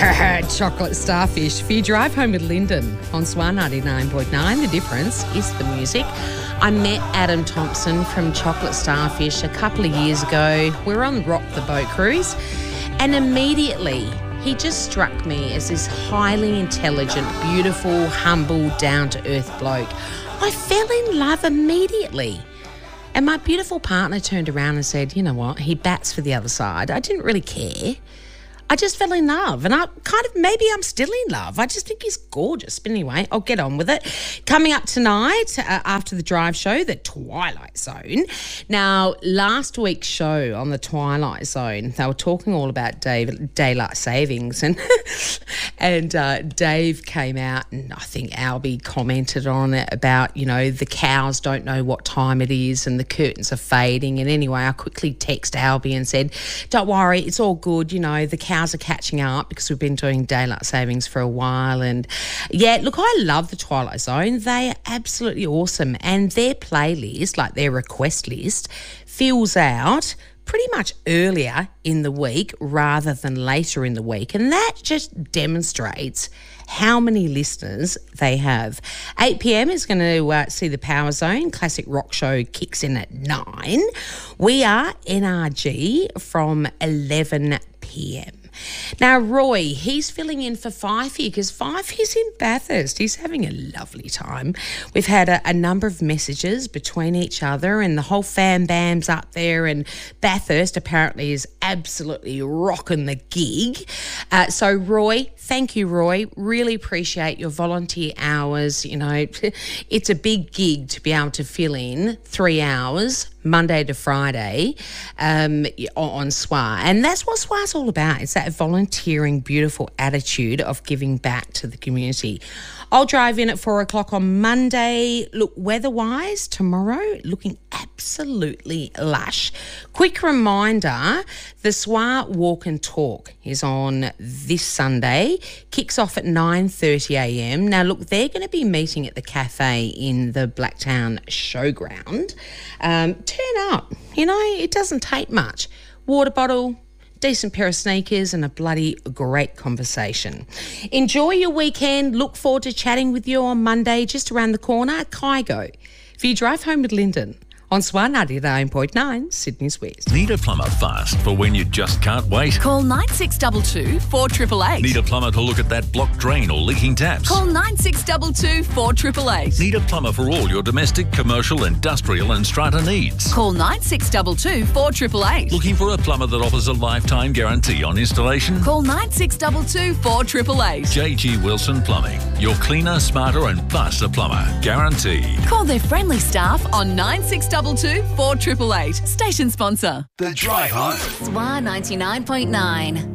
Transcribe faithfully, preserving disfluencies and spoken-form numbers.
Chocolate Starfish for your drive home with Lyndon on Swan ninety-nine point nine. The difference is the music. I met Adam Thompson from Chocolate Starfish a couple of years ago. We were on the Rock the Boat cruise, and immediately he just struck me as this highly intelligent, beautiful, humble, down-to-earth bloke. I fell in love immediately. And my beautiful partner turned around and said, you know what, he bats for the other side. I didn't really care. I just fell in love, and I kind of, maybe I'm still in love. I just think he's gorgeous. But anyway, I'll get on with it. Coming up tonight, uh, after the drive show, The Twilight Zone. Now, last week's show on The Twilight Zone, they were talking all about Dave, daylight savings, and and uh, Dave came out, and I think Albie commented on it about, you know, the cows don't know what time it is and the curtains are fading. And anyway, I quickly texted Albie and said, don't worry, it's all good, you know, the cows are catching up because we've been doing daylight savings for a while. And yeah, look, I love the Twilight Zone. They are absolutely awesome, and their playlist, like their request list, fills out pretty much earlier in the week rather than later in the week, and that just demonstrates how many listeners they have. eight p.m. is going to uh, see the Power Zone. Classic Rock Show kicks in at nine. We are N R G from eleven p.m. Now, Roy, he's filling in for Fifey because Fifey's in Bathurst. He's having a lovely time. We've had a, a number of messages between each other, and the whole fam bam's up there, and Bathurst apparently is absolutely rocking the gig. Uh, so, Roy, thank you, Roy. Really appreciate your volunteer hours. You know, it's a big gig to be able to fill in three hours Monday to Friday um, on S W A. And that's what S W A's all about. It's that volunteering, beautiful attitude of giving back to the community. I'll drive in at four o'clock on Monday. Look, weather-wise, tomorrow, looking absolutely lush. Quick reminder, the S W A Walk and Talk is on this Sunday. Kicks off at nine thirty a.m. Now, look, they're going to be meeting at the cafe in the Blacktown Showground. Um, turn up. You know, it doesn't take much. Water bottle, decent pair of sneakers, and a bloody great conversation. Enjoy your weekend. Look forward to chatting with you on Monday, just around the corner, Kygo. For your drive home with Lyndon on Swan ninety-nine point nine, Sydney's West. Need a plumber fast for when you just can't wait? Call nine six two two, four eight eight eight. Need a plumber to look at that blocked drain or leaking taps? Call nine six two two, four eight eight eight. Need a plumber for all your domestic, commercial, industrial and strata needs? Call nine six two two, four eight eight eight. Looking for a plumber that offers a lifetime guarantee on installation? Call nine six two two, four eight eight eight. J G Wilson Plumbing. Your cleaner, smarter and faster plumber. Guaranteed. Call their friendly staff on nine six two two, four eight eight eight. Station sponsor. The Drive Home. S W A ninety-nine point nine.